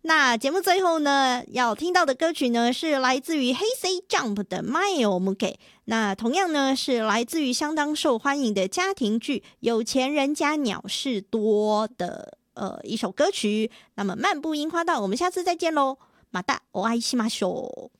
那节目最后呢，要听到的歌曲呢是来自于 Hey Say Jump 的 Mile Muge， 那同样呢是来自于相当受欢迎的家庭剧《有钱人家鸟事多》的一首歌曲。那么漫步樱花道，我们下次再见喽，马达お会いしましょう。